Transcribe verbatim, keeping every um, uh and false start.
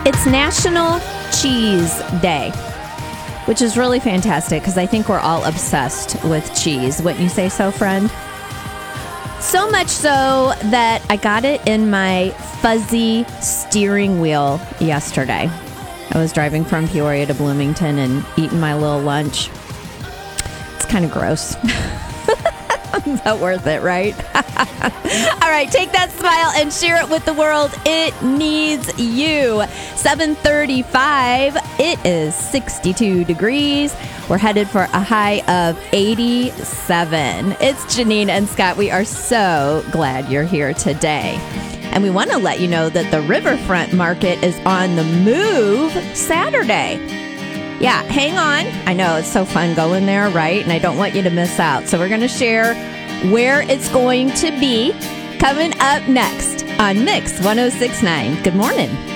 It's National Cheese Day, which is really fantastic because I think we're all obsessed with cheese. Wouldn't you say so, friend? So much so that I got it in my fuzzy steering wheel yesterday. I was driving from Peoria to Bloomington and eating my little lunch. It's kind of gross. Not worth it, right? All right, take that smile and share it with the world. It needs you. seven thirty-five. It is sixty-two degrees. We're headed for a high of eighty-seven. It's Janine and Scott. We are so glad you're here today. And we want to let you know that the Riverfront Market is on the move Saturday. Yeah, hang on. I know it's so fun going there, right? And I don't want you to miss out. So we're going to share where it's going to be coming up next on Mix one oh six point nine. Good morning.